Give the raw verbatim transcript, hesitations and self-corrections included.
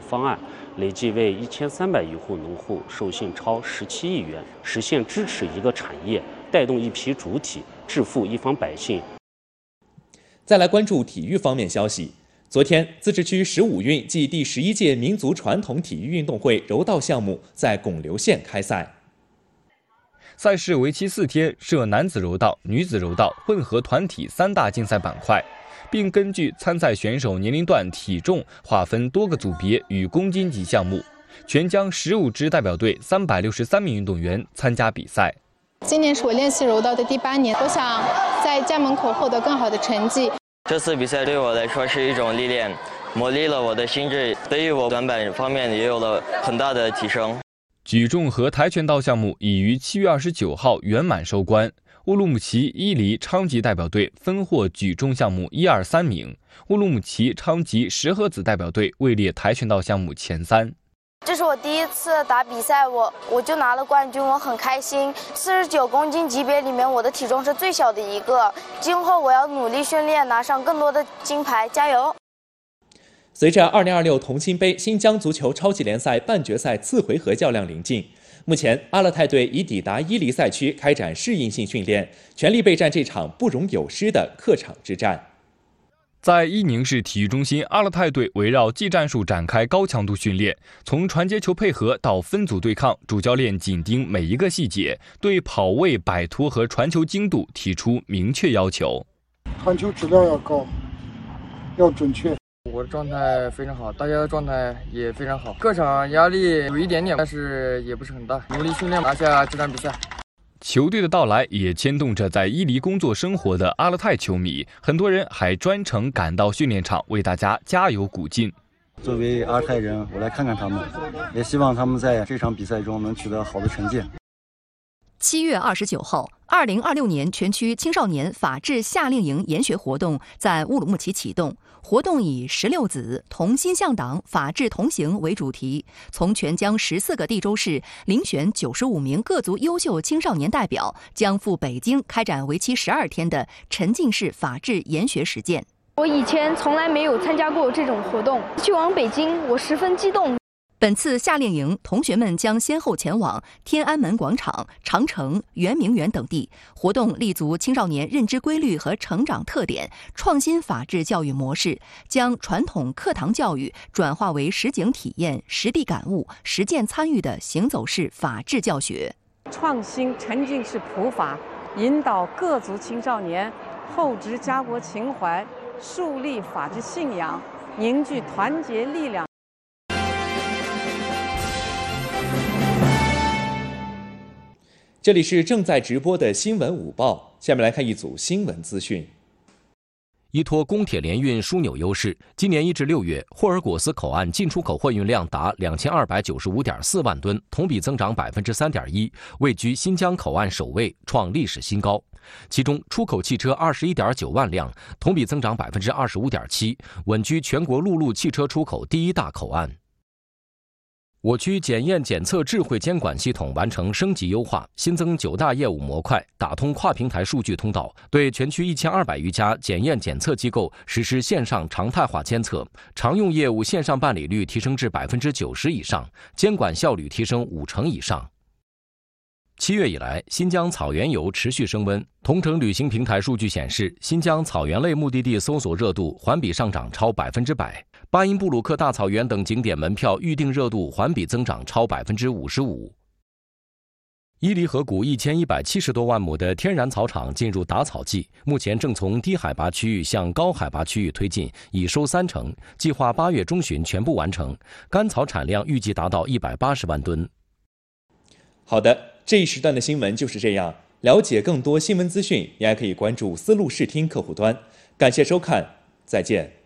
方案，累计为一千三百余户农户授信超十七亿元，实现支持一个产业、带动一批主体、致富一方百姓。 再来关注体育方面消息。昨天，自治区十五运暨第十一届民族传统体育运动会柔道项目在拱流县开赛。 赛事为期四天，设男子柔道、女子柔道、混合团体三大竞赛板块，并根据参赛选手年龄段、体重划分多个组别与公斤级项目，全将十五支代表队三百六十三名运动员参加比赛。 今年是我练习柔道的第八年，我想在家门口获得更好的成绩。 这次比赛对我来说是一种历练，磨砺了我的心智，对于我短板方面也有了很大的提升。 举重和跆拳道项目已于七月二十九号圆满收官。乌鲁木齐伊犁昌吉代表队分获举重项目一二三名，乌鲁木齐昌吉石河子代表队位列跆拳道项目前三。 这是我第一次打比赛，我我就拿了冠军，我很开心。四十九公斤级别里面，我的体重是最小的一个。今后我要努力训练，拿上更多的金牌，加油！ 随着二零二六同心杯新疆足球超级联赛半决赛次回合较量临近，目前阿勒泰队已抵达伊犁赛区开展适应性训练，全力备战这场不容有失的客场之战。 在伊宁市体育中心，阿勒泰队围绕技战术展开高强度训练，从传接球配合到分组对抗，主教练紧盯每一个细节，对跑位、摆脱和传球精度提出明确要求。 传球质量要高，要准确。 我的状态非常好，大家的状态也非常好。各场压力有一点点，但是也不是很大，努力训练拿下这场比赛。 球队的到来也牵动着在伊犁工作生活的阿勒泰球迷，很多人还专程赶到训练场为大家加油鼓劲。 作为阿勒泰人，我来看看他们，也希望他们在这场比赛中能取得好的成绩。 七月二十九号，二零二六年全区青少年法治夏令营研学活动在乌鲁木齐启动。活动以“十六子同心向党，法治同行”为主题，从全疆十四个地州市遴选九十五名各族优秀青少年代表，将赴北京开展为期十二天的沉浸式法治研学实践。 我以前从来没有参加过这种活动，去往北京，我十分激动。 本次夏令营，同学们将先后前往天安门广场、长城、圆明园等地。活动立足青少年认知规律和成长特点，创新法治教育模式，将传统课堂教育转化为实景体验、实地感悟、实践参与的行走式法治教学。 创新沉浸式普法，引导各族青少年厚植家国情怀，树立法治信仰，凝聚团结力量。 这里是正在直播的新闻午报，下面来看一组新闻资讯。 依托公铁联运枢纽优势，今年一至六月，霍尔果斯口岸进出口货运量达两千二百九十五点四万吨，同比增长百分之三点一，位居新疆口岸首位，创历史新高。其中，出口汽车二十一点九万辆，同比增长百分之二十五点七，稳居全国陆路汽车出口第一大口岸。我区检验检测智慧监管系统完成升级优化，新增九大业务模块，打通跨平台数据通道，对全区一千二百余家检验检测机构实施线上常态化监测，常用业务线上办理率提升至百分之九十以上，监管效率提升五成以上。七月以来，新疆草原游持续升温。同城旅行平台数据显示，新疆草原类目的地搜索热度环比上涨超百分之百，巴音布鲁克大草原等景点门票预订热度环比增长超百分之五十五。伊犁河谷一千一百七十多万亩的天然草场进入打草季，目前正从低海拔区域向高海拔区域推进，已收三成，计划八月中旬全部完成。干草产量预计达到一百八十万吨。 好的，这一时段的新闻就是这样。了解更多新闻资讯，你还可以关注思路视听客户端。感谢收看，再见。